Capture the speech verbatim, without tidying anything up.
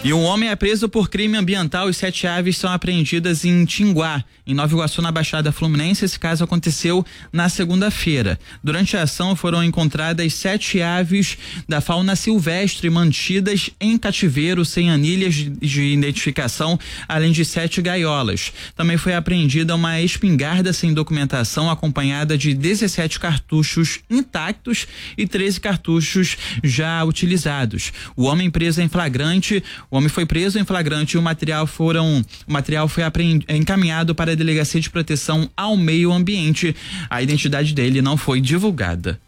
E um homem é preso por crime ambiental e sete aves são apreendidas em Tinguá, em Nova Iguaçu, na Baixada Fluminense. Esse caso aconteceu na segunda-feira. Durante a ação foram encontradas sete aves da fauna silvestre mantidas em cativeiro sem anilhas de identificação, além de sete gaiolas. Também foi apreendida uma espingarda sem documentação, acompanhada de dezessete cartuchos intactos e treze cartuchos já utilizados. O homem preso em flagrante O homem foi preso em flagrante e o material foram, o material foi apreendi, encaminhado para a Delegacia de Proteção ao Meio Ambiente. A identidade dele não foi divulgada.